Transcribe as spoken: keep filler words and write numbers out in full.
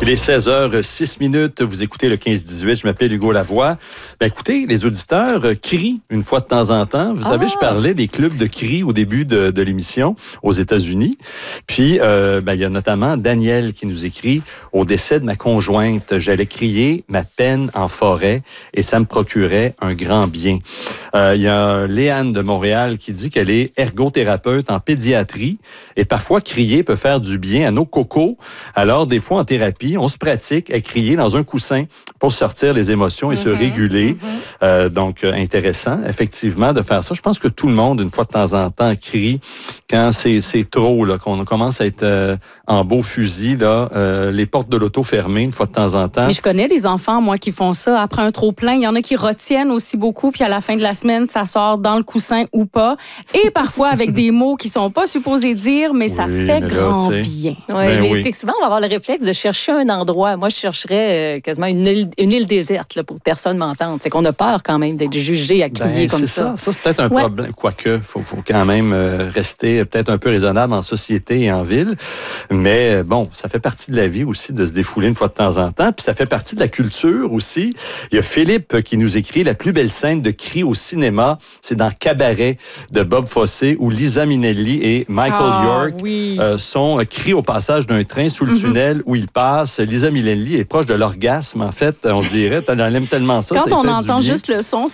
Il est seize heures six minutes, vous écoutez le quinze dix-huit, je m'appelle Hugo Lavoie. Ben écoutez, les auditeurs euh, crient une fois de temps en temps. Vous ah. savez, je parlais des clubs de cris au début de, de l'émission aux États-Unis. Puis, euh, ben, il y a notamment Daniel qui nous écrit « Au décès de ma conjointe, j'allais crier ma peine en forêt et ça me procurait un grand bien. Euh, » Il y a Léane de Montréal qui dit qu'elle est ergothérapeute en pédiatrie et parfois crier peut faire du bien à nos cocos. Alors, des fois en thérapie, on se pratique à crier dans un coussin pour sortir les émotions et mm-hmm, se réguler. Mm-hmm. Euh, donc, euh, intéressant, effectivement, de faire ça. Je pense que tout le monde, une fois de temps en temps, crie quand c'est, c'est trop, là, qu'on commence à être euh, en beau fusil, là, euh, les portes de l'auto fermées, une fois de temps en temps. Mais je connais des enfants, moi, qui font ça après un trop-plein. Il y en a qui retiennent aussi beaucoup, puis à la fin de la semaine, ça sort dans le coussin ou pas. Et parfois avec des mots qui sont pas supposés dire, mais ça oui, fait mais grand là, bien. Ouais, ben mais oui. c'est que souvent, on va avoir le réflexe de chercher un endroit. Moi, je chercherais euh, quasiment une île, une île déserte là, pour que personne m'entende. C'est qu'on a peur quand même d'être jugé à crier ben, comme c'est ça. ça. Ça, c'est peut-être un ouais. problème. Quoique, il faut, faut quand même euh, rester peut-être un peu raisonnable en société et en ville. Mais bon, ça fait partie de la vie aussi de se défouler une fois de temps en temps. Puis ça fait partie de la culture aussi. Il y a Philippe qui nous écrit « La plus belle scène de cri au cinéma, c'est dans Cabaret de Bob Fosse où Liza Minnelli et Michael ah, York oui. euh, sont euh, cris au passage d'un train sous le mm-hmm. tunnel où ils passent. Liza Minnelli est proche de l'orgasme, en fait, on dirait. Elle aime tellement ça. Quand ça on fait entend du bien. juste le son,